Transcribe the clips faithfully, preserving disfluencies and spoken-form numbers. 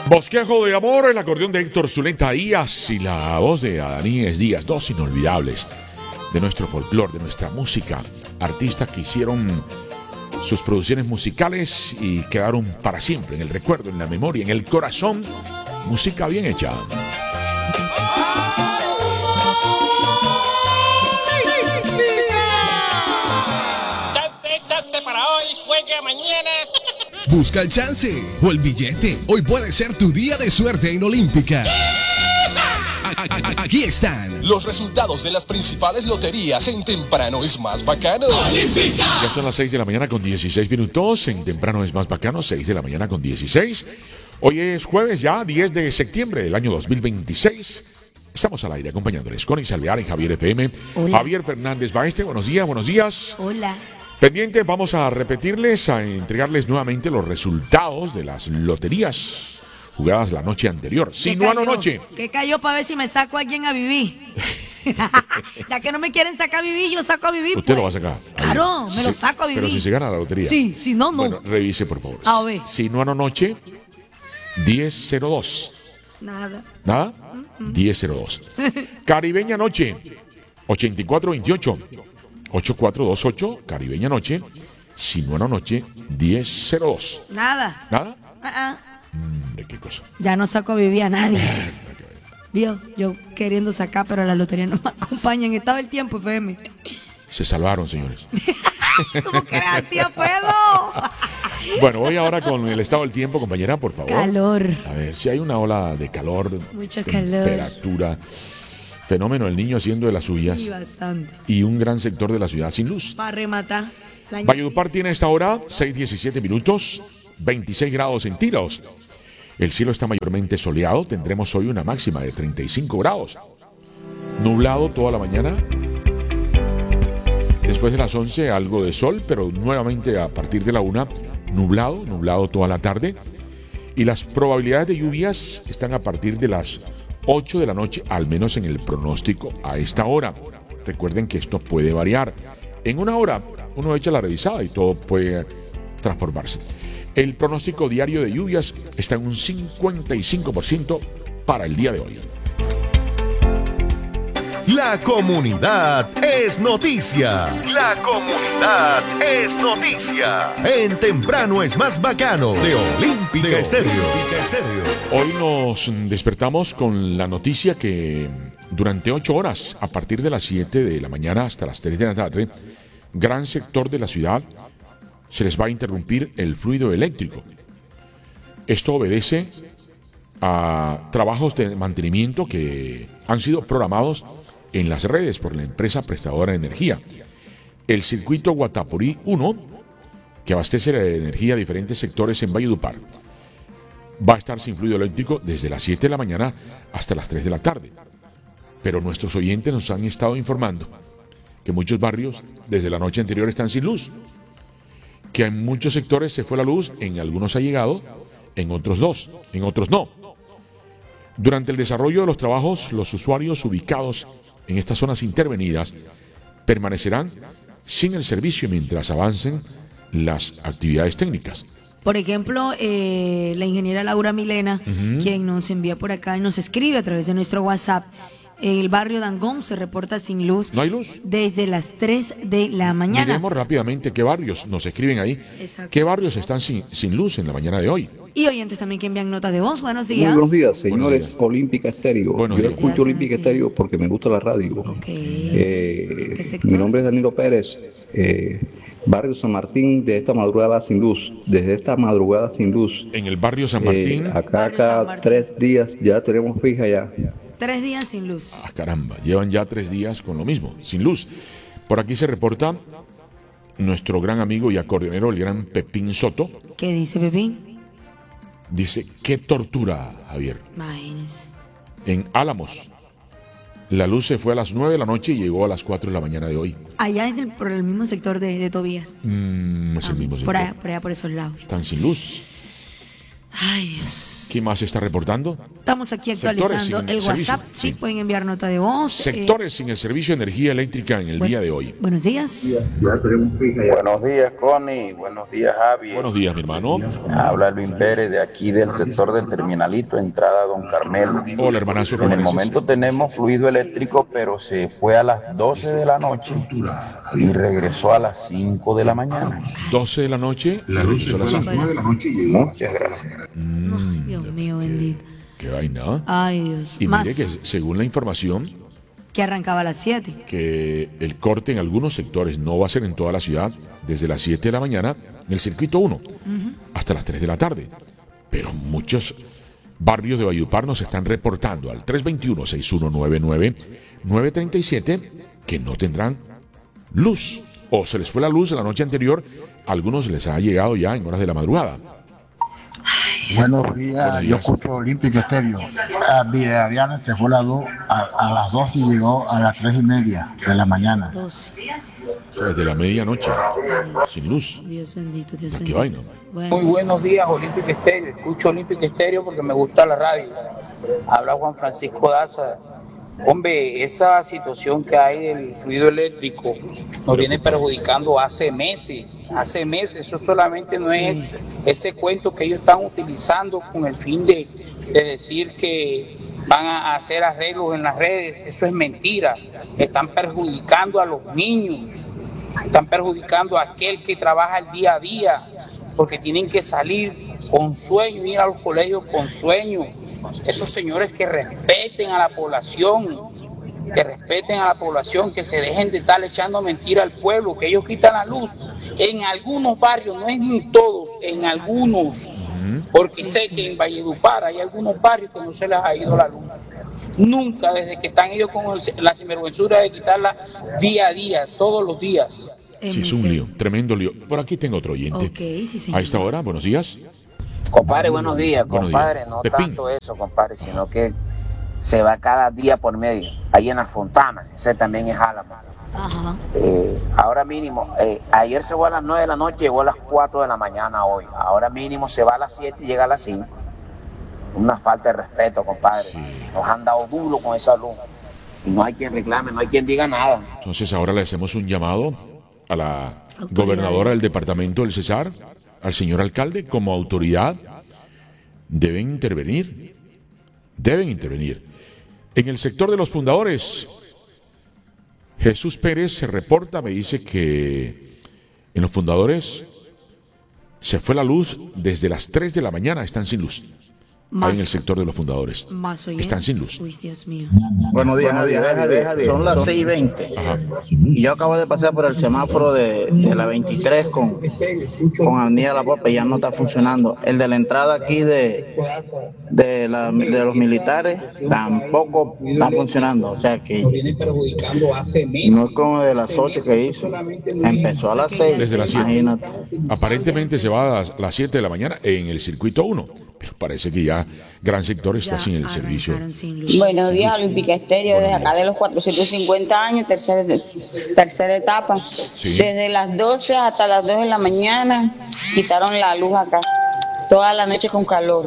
Bosquejo de amor, el acordeón de Héctor Zuleta Díaz y la voz de Adaníes Díaz, dos inolvidables de nuestro folclore, de nuestra música, artistas que hicieron sus producciones musicales y quedaron para siempre en el recuerdo, en la memoria, en el corazón. Música bien hecha. Chance, chance para hoy, juegue mañana. Busca el chance o el billete. Hoy puede ser tu día de suerte en Olímpica. Aquí están los resultados de las principales loterías en Temprano es Más Bacano. ¡Olímpica! Ya son las seis de la mañana con dieciséis minutos. En Temprano es Más Bacano, seis de la mañana con dieciséis. Hoy es jueves ya, diez de septiembre del año dos mil veintiséis. Estamos al aire acompañándoles con Isalvear en Javier F M. Hola. Javier Fernández Baeste, buenos días, buenos días. Hola. Pendiente, vamos a repetirles, a entregarles nuevamente los resultados de las loterías jugadas la noche anterior. Si no anoche. ¿Qué cayó para ver si me saco a alguien a vivir? Ya que no me quieren sacar a vivir, yo saco a vivir. Usted pues. lo va a sacar. Claro, Si me lo se- saco a vivir. Pero si se gana la lotería. Sí, si no, no. Bueno, revise, por favor. A ver. Si no anoche, diez cero dos. Nada. ¿Nada? diez cero dos. Caribeña Noche, ochenta y cuatro veintiocho. ochenta y cuatro veintiocho, Caribeña Noche. Si no anoche, diez cero dos. Nada. ¿Nada? Ah, ah. Mm, ¿Qué cosa? Ya no saco a vivir a nadie. Vio, yo queriendo sacar, pero la lotería no me acompaña. En estado del tiempo, F M. Se salvaron, señores. ¿Cómo que gracias, puedo? Bueno, voy ahora con el estado del tiempo, compañera, por favor. Calor. A ver, si hay una ola de calor, Mucho calor. temperatura, fenómeno del niño haciendo de las suyas Sí, bastante. y un gran sector de la ciudad sin luz. Para rematar. La- Valledupar tiene a esta hora seis diecisiete minutos, veintiséis grados centígrados. El cielo está mayormente soleado, tendremos hoy una máxima de treinta y cinco grados. Nublado toda la mañana. Después de las once algo de sol, pero nuevamente a partir de la una nublado, nublado toda la tarde. Y las probabilidades de lluvias están a partir de las ocho de la noche, al menos en el pronóstico a esta hora. Recuerden que esto puede variar. En una hora uno echa la revisada y todo puede transformarse. El pronóstico diario de lluvias está en un cincuenta y cinco por ciento para el día de hoy. La comunidad es noticia. La comunidad es noticia. En Temprano es Más Bacano de Olímpica De Estéreo. Hoy nos despertamos con la noticia que durante ocho horas, a partir de las siete de la mañana hasta las tres de la tarde, gran sector de la ciudad se les va a interrumpir el fluido eléctrico. Esto obedece a trabajos de mantenimiento que han sido programados en las redes por la empresa prestadora de energía. El circuito Guatapurí uno, que abastece de energía a diferentes sectores en Valledupar, va a estar sin fluido eléctrico desde las siete de la mañana hasta las tres de la tarde. Pero nuestros oyentes nos han estado informando que muchos barrios desde la noche anterior están sin luz, que en muchos sectores se fue la luz, en algunos ha llegado, en otros dos, en otros no. Durante el desarrollo de los trabajos, los usuarios ubicados en estas zonas intervenidas permanecerán sin el servicio mientras avancen las actividades técnicas. Por ejemplo, eh, la ingeniera Laura Milena, quien nos envía por acá y nos escribe a través de nuestro WhatsApp, el barrio Dangón se reporta sin luz. ¿No hay luz? Desde las tres de la mañana. Miremos rápidamente qué barrios nos escriben ahí. Exacto. ¿Qué barrios están sin, sin luz en la mañana de hoy? Y oyentes también que envían notas de voz. Buenos Muy días. buenos días, señores. Buenos días. Olímpica Estéreo. Buenos Yo días. escucho Gracias, Olímpica sí. Estéreo porque me gusta la radio. Ok. Eh, ¿Qué sector? mi nombre es Danilo Pérez. Eh, barrio San Martín, de esta madrugada sin luz. Desde esta madrugada sin luz. En el barrio San Eh, Martín. acá Barrio San cada Martín. tres días ya tenemos fija ya. Tres días sin luz. Ah, caramba, llevan ya tres días con lo mismo, sin luz. Por aquí se reporta nuestro gran amigo y acordeonero, el gran Pepín Soto. ¿Qué dice Pepín? Dice, qué tortura, Javier. Imagínese. En Álamos, la luz se fue a las nueve de la noche y llegó a las cuatro de la mañana de hoy. Allá es el- por el mismo sector de, de Mm, Tobías. es el mismo Por sector. allá, por allá, por esos lados. Están sin luz. Ay, Dios. Seguimos. ¿Qué más se está reportando? Estamos aquí actualizando el servicio. WhatsApp. Sí, Sí. pueden enviar nota de voz. Sectores sin el servicio de energía eléctrica en el Buen- día de hoy. Buenos días. Buenos días, Connie. Buenos días, Javi. Buenos días, mi hermano. Habla Luis Pérez de aquí del sector del Terminalito, entrada Don Carmelo. Hola, hermanazo. En ¿cómo el amaneces? momento tenemos fluido eléctrico, pero se fue a las doce de la noche y regresó a las cinco de la mañana. doce de la noche. La luz fue a las nueve de la noche y muchas gracias. Ay, Dios mío, bendito. Qué vaina. Ay, Dios. Y Más mire que según la información, que arrancaba a las siete. que el corte en algunos sectores no va a ser en toda la ciudad desde las siete de la mañana en el circuito uno hasta las tres de la tarde. Pero muchos barrios de Valledupar nos están reportando al tres dos uno, seis uno nueve nueve, nueve tres siete que no tendrán luz o se les fue la luz la noche anterior. A algunos les ha llegado ya en horas de la madrugada. Buenos días, Buenos días. yo escucho Olímpico Estéreo. A Villarreal se fue la luz a, a las dos y llegó a las tres y media de la mañana. Dos. O sea, desde la medianoche, sin luz. Dios bendito, Dios Qué bendito. vaina. Bueno, Muy buenos días, Olímpico Estéreo. Escucho Olímpico Estéreo porque me gusta la radio. Habla Juan Francisco Daza. Hombre, esa situación que hay del fluido eléctrico nos viene perjudicando hace meses. Hace meses, eso solamente no es ese cuento que ellos están utilizando con el fin de, de decir que van a hacer arreglos en las redes. Eso es mentira. Están perjudicando a los niños. Están perjudicando a aquel que trabaja el día a día, porque tienen que salir con sueño, ir a los colegios con sueño. Esos señores que respeten a la población, que respeten a la población, que se dejen de estar echando mentira al pueblo, que ellos quitan la luz. En algunos barrios, no es en todos, en algunos, porque sé que en Valledupar hay algunos barrios que no se les ha ido la luz. Nunca, desde que están ellos con el- la sinvergüenzura de quitarla día a día, todos los días. Sí, es un lío, tremendo lío. Por aquí tengo otro oyente. Ok, sí, señor. A esta hora, buenos días. Compadre, buenos días, Buenos compadre, días. no Pepín. tanto eso, compadre, sino que se va cada día por medio. Ahí en la Fontana, ese también es Álamo. Ajá. Eh, ahora mínimo, eh, ayer se fue a las nueve de la noche, llegó a las cuatro de la mañana hoy. Ahora mínimo se va a las siete y llega a las cinco. Una falta de respeto, compadre. Nos han dado duro con esa luz. Y no hay quien reclame, no hay quien diga nada. Entonces ahora le hacemos un llamado a la Autoridad. gobernadora del departamento del Cesar, al señor alcalde, como autoridad, deben intervenir. Deben intervenir. En el sector de los fundadores, Jesús Pérez se reporta, me dice que en los fundadores se fue la luz desde las tres de la mañana, están sin luz. Más, Ahí en el sector de los fundadores. más oyentes. Están sin luz. Uy, Dios mío. Buenos días, Javi, Javi, Javi. Son las seis y veinte. Ajá. Y yo acabo de pasar por el semáforo de, de la veintitrés con, con Avenida La Popa y ya no está funcionando. El de la entrada aquí de, de, la, de los militares tampoco está funcionando. O sea que no es como de las ocho que hizo. Empezó a las seis. Desde las siete. Imagínate. Aparentemente se va a las- las siete de la mañana en el circuito uno, pero parece que ya gran sector está Ya sin el servicio. arrancaron sin luz. Buenos días, Olímpica Estéreo, desde Buenos acá días. de los cuatrocientos cincuenta años, tercera, tercera etapa. Sí. Desde las doce hasta las dos de la mañana quitaron la luz acá. Toda la noche con calor.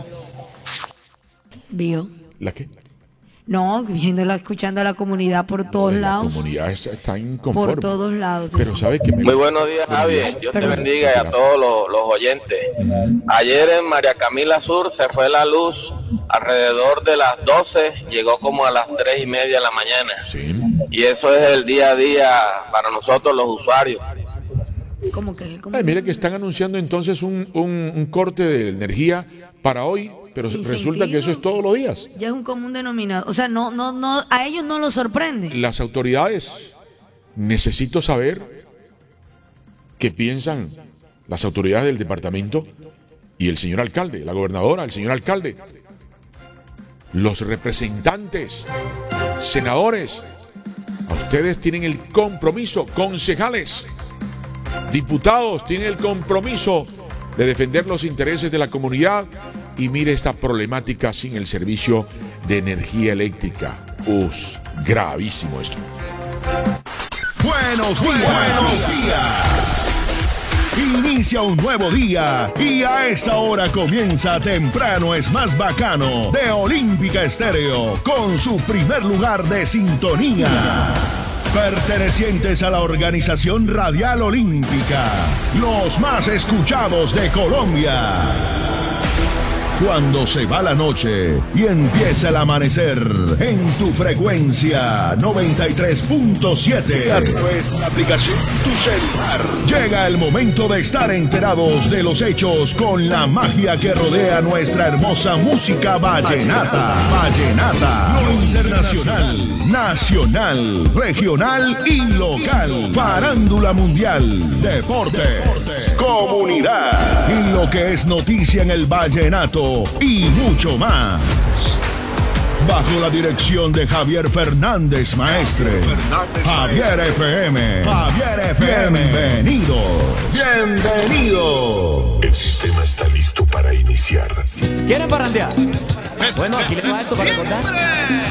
¿Vio? ¿La qué? No, viéndola, escuchando a la comunidad por todos La lados. comunidad está, está inconforme. Por todos lados. Pero sabe que me... Muy buenos días, Javi. Dios te Perdón. bendiga y a todos los, los oyentes. Ayer en María Camila Sur se fue la luz alrededor de las doce, llegó como a las tres y media de la mañana. Sí. Y eso es el día a día para nosotros los usuarios. ¿Cómo que? ¿Cómo? Ay, mire que están anunciando entonces un, un- un corte de energía para hoy, pero Sin resulta sentido. que eso es todos los días. Ya es un común denominador. O sea, no, no, no, a ellos no los sorprende. Las autoridades, necesito saber qué piensan las autoridades del departamento y el señor alcalde, la gobernadora, el señor alcalde, los representantes, senadores. A ustedes tienen el compromiso, concejales, diputados tienen el compromiso de defender los intereses de la comunidad y mire esta problemática sin el servicio de energía eléctrica. Us, gravísimo esto. Buenos días. Buenos días. Inicia un nuevo día y a esta hora comienza Temprano es más bacano de Olímpica Estéreo con su primer lugar de sintonía. Pertenecientes a la organización Radial Olímpica, los más escuchados de Colombia. Cuando se va la noche y empieza el amanecer en tu frecuencia noventa y tres punto siete a través de la aplicación Tu Celular. Llega el momento de estar enterados de los hechos con la magia que rodea nuestra hermosa música vallenata. Vallenata, lo internacional, nacional, regional y local. Farándula mundial, deporte, comunidad y lo que es noticia en el vallenato y mucho más. Bajo la dirección de Javier Fernández Maestre. Javier F M. Javier F M. Bienvenido. Bienvenido. El sistema está listo para iniciar. ¿Quieren parrandear? Bueno, aquí les va esto para recordar.